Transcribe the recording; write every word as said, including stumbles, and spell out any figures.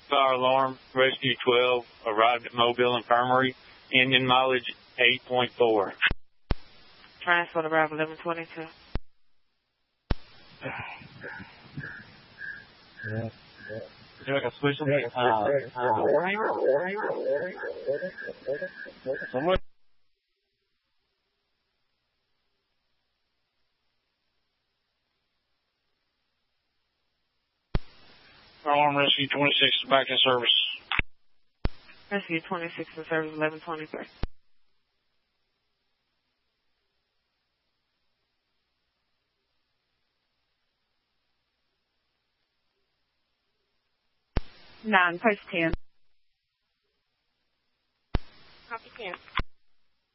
Fire alarm, Rescue twelve, arrived at Mobile Infirmary, engine mileage eight point four. Transfer to Route eleven twenty-two. Yeah. Yeah, I can switch them. Uh, Someone. Alarm Rescue twenty-six is back in service. Rescue twenty-six in service, eleven twenty-three. Nine, post ten. Copy ten.